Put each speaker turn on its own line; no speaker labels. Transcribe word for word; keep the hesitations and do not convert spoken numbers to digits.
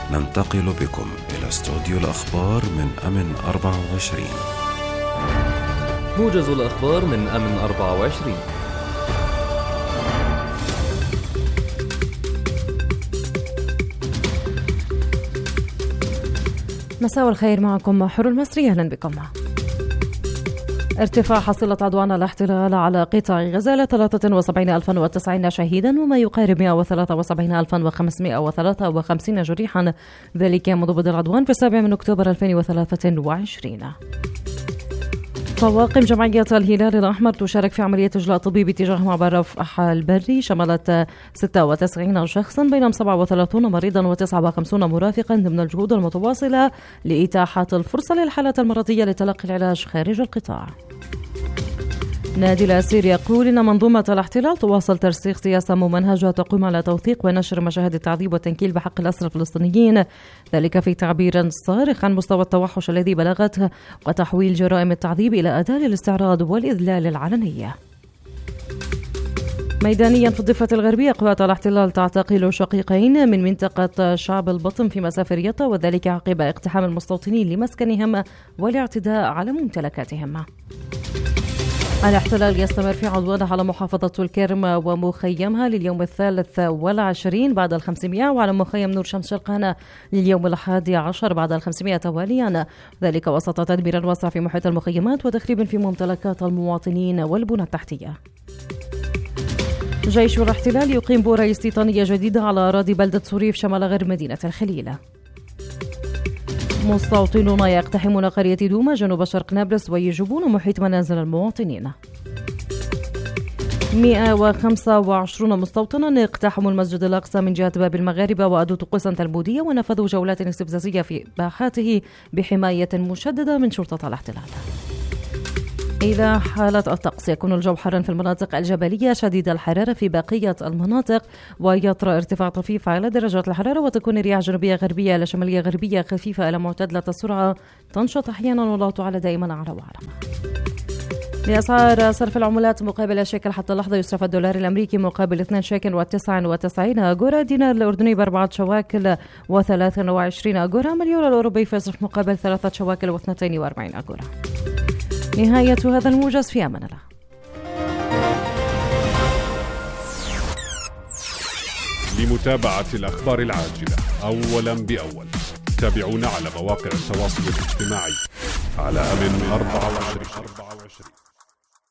ننتقل بكم إلى استوديو الأخبار من أمن أربعة وعشرين.
موجز الأخبار من أمن أربعة وعشرين.
مساء الخير، معكم حر المصري، أهلا بكم. ارتفاع حصيلة عدوان الاحتلال على قطاع غزة ل ثلاثة وسبعين ألفا وتسعين شهيدا وما يقارب مئة وثلاثة وسبعين ألفا وخمسمئة وثلاثة وخمسين جريحا، ذلك منذ بدء العدوان في السابع من أكتوبر ألفين وثلاثة وعشرين. طواقم جمعية الهلال الأحمر تشارك في عملية إجلاء طبي باتجاه معبر رفح البري، شملت ستة وتسعين شخصا بينهم سبعة وثلاثين مريضا وتسعة وخمسين مرافقا ضمن الجهود المتواصلة لإتاحة الفرصة للحالات المرضية لتلقي العلاج خارج القطاع. نادي الأسير يقول إن منظومة الاحتلال تواصل ترسيخ سياسة ممنهجة تقوم على توثيق ونشر مشاهد التعذيب والتنكيل بحق الأسرى الفلسطينيين، ذلك في تعبير صارخ عن مستوى التوحش الذي بلغته وتحويل جرائم التعذيب إلى أداة للاستعراض والإذلال العلنية. ميدانيا في الضفة الغربية، قوات الاحتلال تعتقل شقيقين من منطقة شعب البطن في مسافر يطا، وذلك عقب اقتحام المستوطنين لمسكنهم والاعتداء على ممتلكاتهم. الاحتلال يستمر في عدوانه على محافظة الكرم ومخيمها لليوم الثالث والعشرين بعد الخمسمائة، وعلى مخيم نور شمس شرقانة لليوم الحادي عشر بعد الخمسمائة تواليا، ذلك وسط تدمير واسع في محيط المخيمات وتخريب في ممتلكات المواطنين والبنى التحتية. جيش الاحتلال يقيم بورة استيطانية جديدة على أراضي بلدة صريف شمال غرب مدينة الخليل. مستوطنون يقتحمون قرية دوما جنوب شرق نابلس ويجوبون محيط منازل المواطنين. مئة وخمسة وعشرين مستوطنا اقتحموا المسجد الأقصى من جهة باب المغاربة وأدوا طقوسا تلمودية ونفذوا جولات استفزازية في باحاته بحماية مشددة من شرطة الاحتلال. إلى حالة الطقس، يكون الجو حارا في المناطق الجبلية شديد الحرارة في بقية المناطق، ويطرأ ارتفاع طفيف على درجات الحرارة، وتكون رياح جنوبية غربية إلى شمالية غربية خفيفة إلى معتدلة السرعة تنشط أحيانا ولا تعلى دائما على وعلى. لأسعار صرف العملات مقابل الشيكل حتى اللحظة، يصرف الدولار الأمريكي مقابل اثنين شيكل وتسعة وتسعين أجورا، دينار الأردني بأربعة شواكل وثلاثة وعشرين أجورا، مليون الأوروبي فيصرف مقابل ثلاثة شواكل واثنتين وأربعين أجورا. نهاية هذا الموجز، في أمان الله.
لمتابعة الأخبار العاجلة أولا بأول، تابعونا على مواقع التواصل الاجتماعي على أمن أربعة وعشرين.